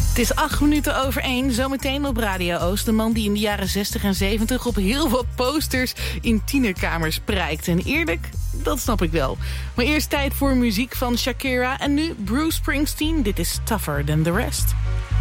Het is 1:08. Zometeen op Radio Oost. De man die in de jaren 60 en 70 op heel wat posters in tienerkamers prijkt. En eerlijk, dat snap ik wel. Maar eerst tijd voor muziek van Shakira. En nu Bruce Springsteen. Dit is Tougher Than The Rest.